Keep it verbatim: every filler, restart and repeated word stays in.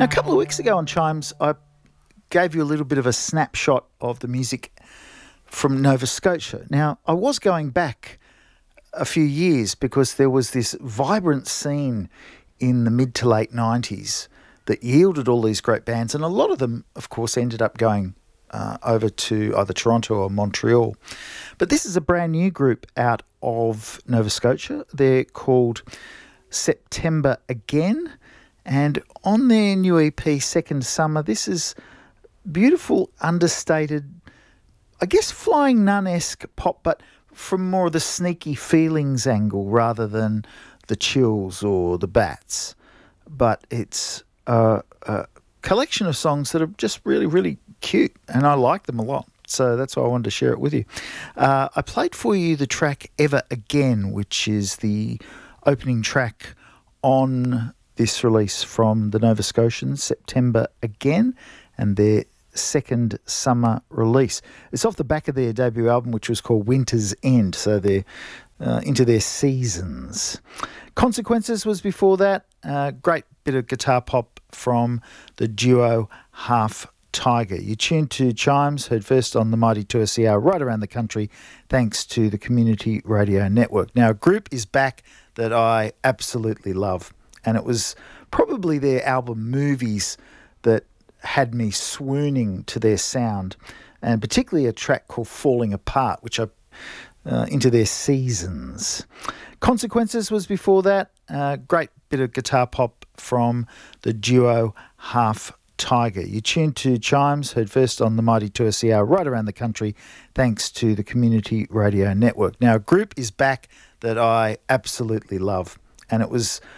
Now, a couple of weeks ago on Chimes, I gave you a little bit of a snapshot of the music from Nova Scotia. Now, I was going back a few years because there was this vibrant scene in the mid to late nineties that yielded all these great bands, and a lot of them, of course, ended up going uh, over to either Toronto or Montreal. But this is a brand new group out of Nova Scotia. They're called September Again, and on their new E P, Second Summer, this is beautiful, understated, I guess Flying Nun-esque pop, but from more of the sneaky feelings angle rather than the Chills or the Bats. But it's a, a collection of songs that are just really, really cute, and I like them a lot. So that's why I wanted to share it with you. Uh, I played for you the track Ever Again, which is the opening track on this release from the Nova Scotians, September Again, and their second summer release. It's off the back of their debut album, which was called Winter's End, so they're uh, into their seasons. Consequences was before that. Uh, great bit of guitar pop from the duo Half Tiger. You tuned to Chimes, heard first on the mighty two S E R right around the country, thanks to the Community Radio Network. Now, a group is back that I absolutely love, and it was probably their album Movies that had me swooning to their sound, and particularly a track called Falling Apart, which I uh, into their seasons. Consequences was before that. Uh, great bit of guitar pop from the duo Half Tiger. You tuned to Chimes, heard first on the mighty two S E R right around the country, thanks to the Community Radio Network. Now, a group is back that I absolutely love, and it was